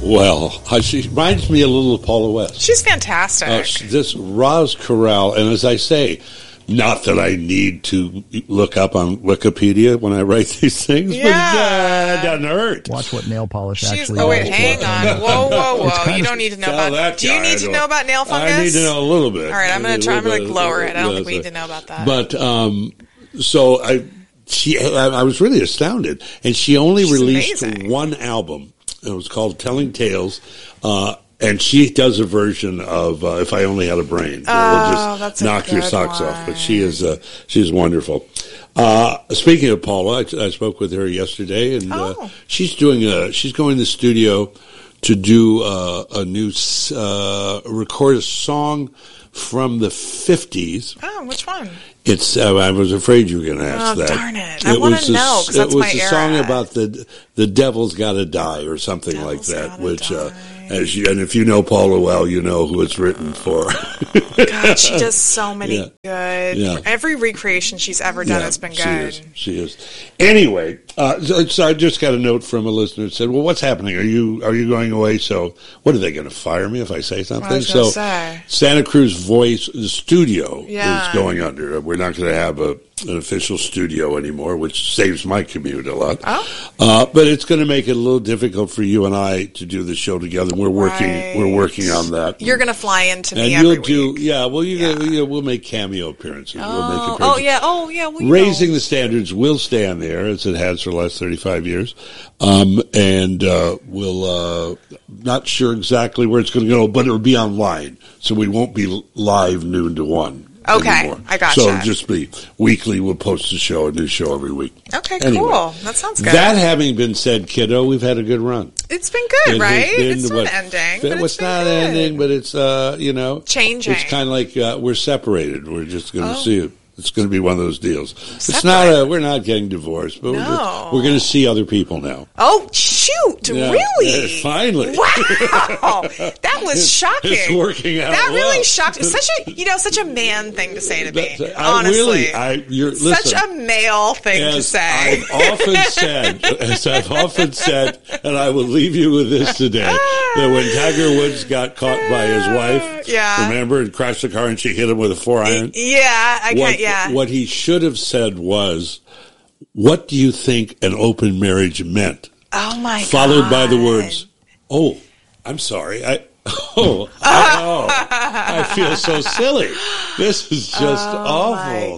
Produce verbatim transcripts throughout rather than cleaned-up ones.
Well, uh, she reminds me a little of Paula West. She's fantastic. Uh, she, this Roz Corral, and as I say, not that I need to look up on Wikipedia when I write these things, Yeah. but uh, it doesn't hurt. Watch what nail polish She's, actually oh, wait, is. hang on. Whoa, whoa, whoa. You don't need to know Tell about that Do you guy need I to don't- know about nail fungus? I need to know a little bit. All right, I'm going I to need try. a I'm going little to bit, lower it. I don't yeah, think we so- need to know about that. But um, so I, she, I, I was really astounded, and she only She's released amazing. one album. It was called Telling Tales, uh, and she does a version of uh, If I Only Had a Brain. It Oh, will just that's a knock your good socks one. off. But she is uh, she's wonderful. Uh, speaking of Paula, I, I spoke with her yesterday, and Oh. uh, she's doing a she's going to the studio to do uh, a new s- uh, record a song from the fifties. Oh, which one? It's. Uh, I was afraid you were going to ask Oh, that. darn it. I wanna was a know, s- 'cause that's it was my a song era. about the the devil's got to die or something Devil's like that. Gotta Which, uh, Die. as you, and if you know Paula well, you know who it's written for. God, she does so many Yeah. good. Yeah. Every recreation she's ever done Yeah, has been She good. is. She is. Anyway, uh, so, so I just got a note from a listener that said, "Well, what's happening? Are you are you going away? So, what are they going to fire me if I say something?" I was gonna so, say. Santa Cruz Voice, the studio, Yeah. is going under. We're not going to have a an official studio anymore, which saves my commute a lot. Oh. Uh, but it's going to make it a little difficult for you and I to do the show together. We're working. Right. We're working on that. You're going to fly into and me you'll every do. week. Yeah. Well, you. Yeah. Gotta- you know, we'll make cameo appearances. We'll make Oh, appearances. oh, yeah. Oh, yeah. Well, you Raising know. the Standards will stay on there as it has for the last thirty-five years. Um, and uh, we'll, uh, not sure exactly where it's going to go, but it'll be online. So we won't be live noon to one. Okay, anymore. I gotcha. So it'll just be weekly. We'll post a show, a new show every week. Okay, Anyway, cool. That sounds good. That having been said, kiddo, we've had a good run. It's been good, It- right? been, It's not what, ending, fi- but well, it's been not good. ending, but it's, uh, you know. Changing. It's kind of like uh, we're separated. We're just going to Oh. see it. It's going to be one of those deals. It's Separate. not a, we're not getting divorced, but we're, No. just, we're going to see other people now. Oh, shoot. Yeah. Really? Yeah, finally. Wow. That was shocking. It's working out That really well. shocked. Such a, you know, such a man thing to say to me. That's- I honestly. really, I, you're, Such listen, a male thing to as say. I've often said, as I've often said, and I will leave you with this today, that when Tiger Woods got caught by his wife, Yeah. remember, and crashed the car and she hit him with a four iron? Yeah, I what, can't, yeah. what he should have said was, "What do you think an open marriage meant?" Oh, my God. Followed by the words, "Oh, I'm sorry. I oh, I, oh, I feel so silly. This is just Oh, awful." my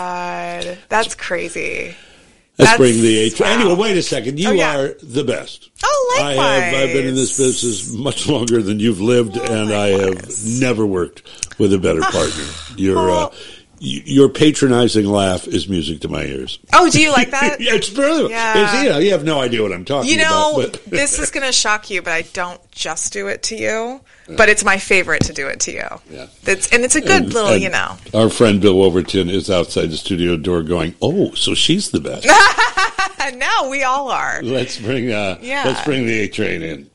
God. That's crazy. Let's That's- bring the H. wow. Anyway, wait a second. You Oh, yeah. are the best. Oh, I likewise. have. I've been in this business much longer than you've lived, Oh, and I have likewise. never worked with a better partner. Your uh, Oh. y- your patronizing laugh is music to my ears. Oh, do you like that? Yeah, it's brilliant. Yeah. It's, you know, you have no idea what I'm talking You know, about. But this is going to shock you, but I don't just do it to you. But it's my favorite to do it to you. Yeah. It's, and it's a good And- little, and you know. Our friend Bill Overton is outside the studio door going, "Oh, so she's the best." And now we all are. Let's bring uh, Yeah. let's bring the A train in.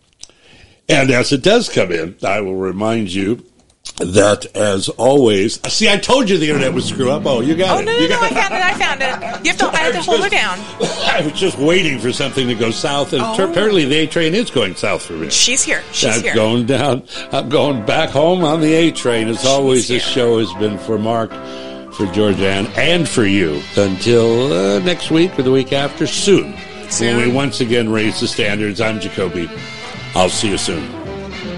And as it does come in, I will remind you that, as always, see, I told you the internet would screw up. Oh, you got Oh, it. no, You no, no, got I found it, I found it. You have to, I have to hold her down. I was just waiting for something to go south, and Oh. apparently the A train is going south for me. She's here. She's I'm here. going down. I'm going back home on the A train. As always, this here. show has been for Mark, for Georgianne, and for you. Until uh, next week or the week after, soon. Soon. When we once again raise the standards, I'm Jacoby. I'll see you soon.